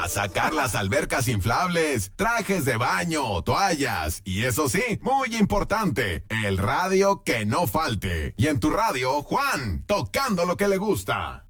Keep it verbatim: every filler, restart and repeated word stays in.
a sacar las albercas inflables, trajes de baño, toallas y eso sí, muy importante, el radio que no falte. Y en tu radio, Juan, tocando lo que le gusta.